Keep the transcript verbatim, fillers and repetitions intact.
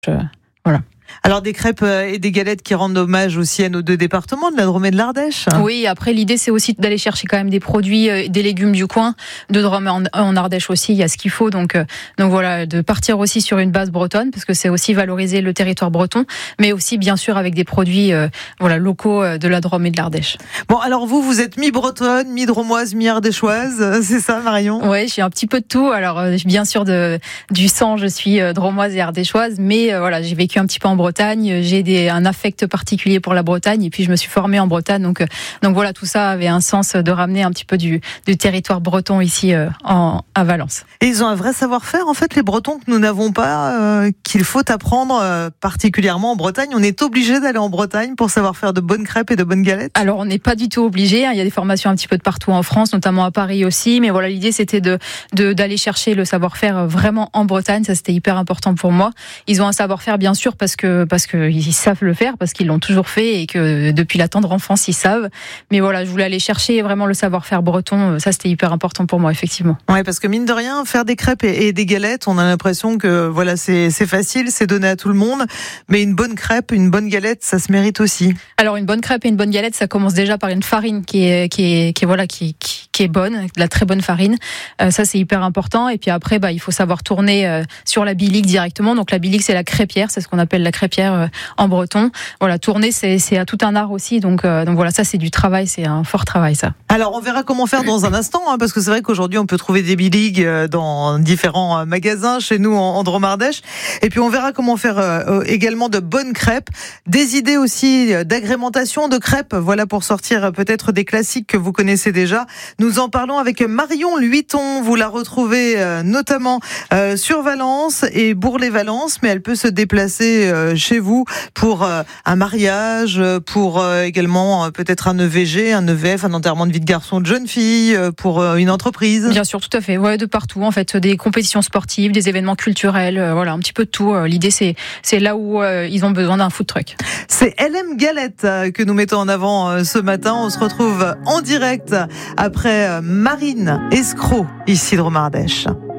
Voilà. Alors des crêpes et des galettes qui rendent hommage aussi à nos deux départements, de la Drôme et de l'Ardèche. Oui, après l'idée c'est aussi d'aller chercher quand même des produits, euh, des légumes du coin, de Drôme en, en Ardèche aussi, il y a ce qu'il faut. Donc, euh, donc voilà, de partir aussi sur une base bretonne, parce que c'est aussi valoriser le territoire breton, mais aussi bien sûr avec des produits euh, voilà, locaux euh, de la Drôme et de l'Ardèche. Bon, alors vous, vous êtes mi-bretonne, mi-dromoise, mi-ardéchoise, c'est ça Marion ? Oui, j'ai un petit peu de tout. Alors euh, bien sûr de, du sang, je suis euh, dromoise et ardéchoise, mais euh, voilà, j'ai vécu un petit peu en Bretagne, j'ai des, un affect particulier pour la Bretagne et puis je me suis formée en Bretagne, donc, donc voilà, tout ça avait un sens de ramener un petit peu du, du territoire breton ici euh, en, à Valence. Et ils ont un vrai savoir-faire en fait, les Bretons, que nous n'avons pas, euh, qu'il faut apprendre euh, particulièrement en Bretagne. On est obligé d'aller en Bretagne pour savoir faire de bonnes crêpes et de bonnes galettes. Alors on n'est pas du tout obligé, hein. Il y a des formations un petit peu de partout en France, notamment à Paris aussi, mais voilà, l'idée c'était de, de d'aller chercher le savoir-faire vraiment en Bretagne, ça c'était hyper important pour moi. Ils ont un savoir-faire bien sûr parce que parce que ils savent le faire, parce qu'ils l'ont toujours fait et que depuis la tendre enfance ils savent. Mais voilà, je voulais aller chercher vraiment le savoir-faire breton, ça c'était hyper important pour moi effectivement. Ouais, parce que mine de rien, faire des crêpes et, et des galettes, on a l'impression que voilà, c'est c'est facile, c'est donné à tout le monde, mais une bonne crêpe, une bonne galette, ça se mérite aussi. Alors une bonne crêpe et une bonne galette, ça commence déjà par une farine qui est qui est qui est voilà qui qui, qui est bonne, de la très bonne farine. Euh, ça c'est hyper important. Et puis après, bah il faut savoir tourner euh, sur la bilique directement. Donc la bilique c'est la crêpière, c'est ce qu'on appelle la crêpière euh, en breton. Voilà, tourner c'est c'est à tout un art aussi. Donc euh, donc voilà, ça c'est du travail, c'est un fort travail ça. Alors on verra comment faire dans un instant, hein, parce que c'est vrai qu'aujourd'hui on peut trouver des biliques dans différents magasins chez nous en, en Drôme-Ardèche. Et puis on verra comment faire euh, également de bonnes crêpes, des idées aussi d'agrémentation de crêpes. Voilà, pour sortir peut-être des classiques que vous connaissez déjà. Nous en parlons avec Marion Luiton. Vous la retrouvez euh, notamment euh, sur Valence et Bourg-les-Valence, mais elle peut se déplacer euh, chez vous pour euh, un mariage, pour euh, également euh, peut-être un E V G, un E V F, un enterrement de vie de garçon, de jeune fille, euh, pour euh, une entreprise. Bien sûr, tout à fait. Ouais, de partout en fait, des compétitions sportives, des événements culturels, euh, voilà, un petit peu de tout. L'idée c'est c'est là où euh, ils ont besoin d'un food truck. C'est L M Galette que nous mettons en avant ce matin. On se retrouve en direct après Marine Escroc, ici de Drôme-Ardèche.